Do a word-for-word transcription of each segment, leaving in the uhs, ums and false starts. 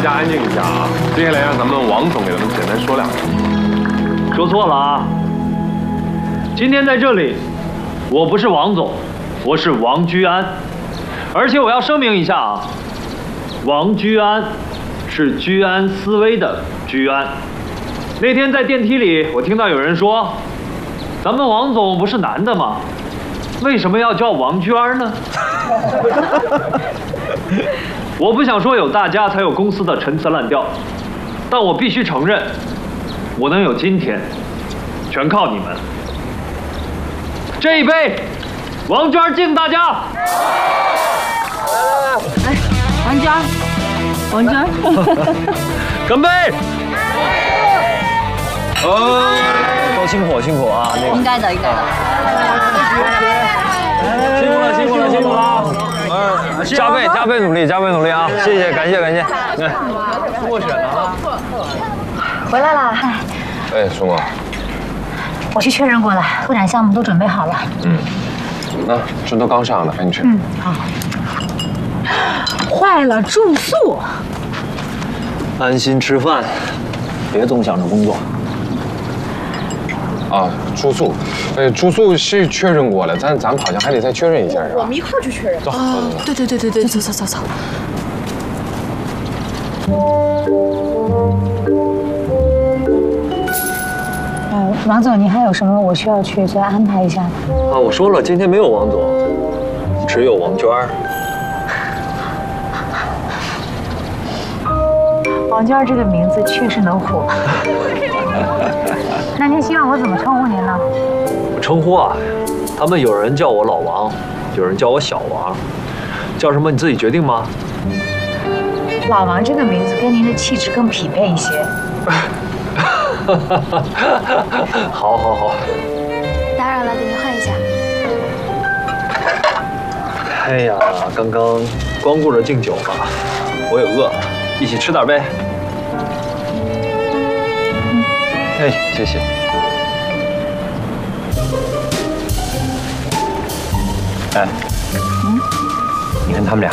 家安静一下啊！接下来让咱们王总给咱们简单说两句。 说错了啊！今天在这里，我不是王总，我是王居安，而且我要声明一下啊，王居安是居安思危的居安。那天在电梯里，我听到有人说，咱们王总不是男的吗？为什么要叫王娟呢？我不想说有大家才有公司的陈词滥调，但我必须承认，我能有今天，全靠你们。这一杯，王娟敬大家。 来，王娟，王娟， 干杯！ 哦，都辛苦辛苦啊！那个应该的，应该的。 辛苦了，辛苦了，辛苦了！嗯，加倍加倍努力，加倍努力啊！谢谢，感谢感谢。 过审了。 回来了。 哎，叔公。 我去确认过了，拓展项目都准备好了。 嗯，那这都刚上呢，赶紧去。 嗯，好。坏了，住宿。 安心吃饭，别总想着工作。 啊，住宿，呃，住宿是确认过了，但咱们好像还得再确认一下，是吧？ 我们一块儿去确认。 走，走走走。 对对对对对，走走走走。 呃，王总，您还有什么我需要去再安排一下的？ 啊，我说了，今天没有王总，只有王娟儿。 王娟这个名字确实能火。那您希望我怎么称呼您呢？ 称呼啊，他们有人叫我老王，有人叫我小王，叫什么你自己决定吗？ 老王这个名字跟您的气质更匹配一些。 好，好，好。 打扰了，给您换一下。 哎呀，刚刚光顾着敬酒了，我也饿了，一起吃点呗。嗯，哎，谢谢。哎，嗯，你看他们俩，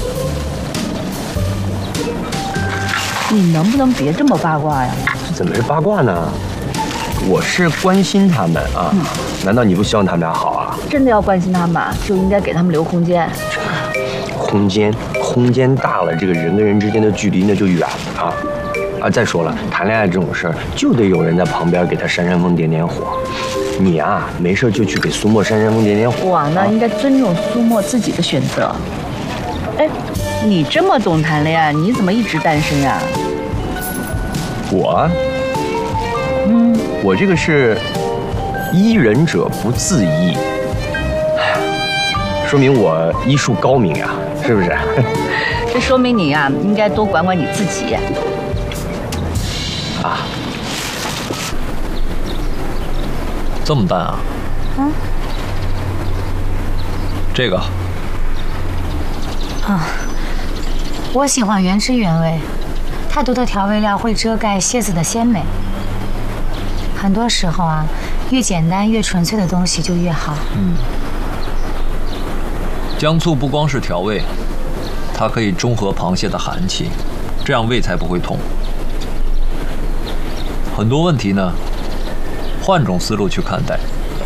你能不能别这么八卦呀？ 怎么是八卦呢？我是关心他们啊，嗯、难道你不希望他们俩好啊？ 真的要关心他们，就应该给他们留空间。 空间，空间大了，这个人跟人之间的距离那就远了啊！啊，再说了，谈恋爱这种事儿就得有人在旁边给他扇扇风、点点火。你啊，没事就去给苏沫扇扇风、点点火。 我呢，应该尊重苏沫自己的选择。哎，你这么懂谈恋爱，你怎么一直单身啊？ 我，嗯，我这个是医人者不自医，说明我医术高明呀，是不是？ 这说明你啊，应该多管管你自己。 啊， 这么淡啊？ 嗯。 这个。 啊，我喜欢原汁原味。太多的调味料会遮盖蝎子的鲜美。很多时候啊，越简单越纯粹的东西就越好。 嗯。姜醋不光是调味，它可以中和螃蟹的寒气，这样胃才不会痛。很多问题呢，换种思路去看待，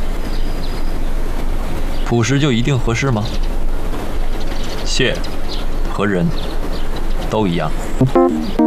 朴实就一定合适吗？蟹和人都一样。